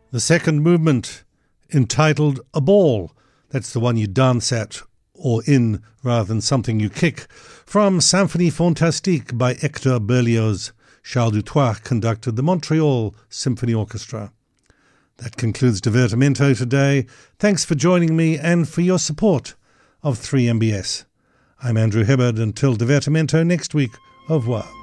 The second movement, entitled A Ball, that's the one you dance at or in rather than something you kick, from Symphonie Fantastique by Hector Berlioz. Charles Dutoit conducted the Montreal Symphony Orchestra. That concludes Divertimento today. Thanks for joining me and for your support of 3MBS. I'm Andrew Hibbard. Until Divertimento next week, au revoir.